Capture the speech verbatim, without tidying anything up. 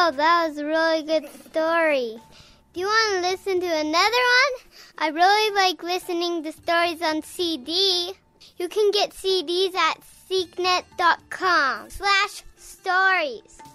Whoa, that was a really good story. Do you want to listen to another one? I really like listening to stories on C D. You can get C Ds at seeknet dot com slash stories.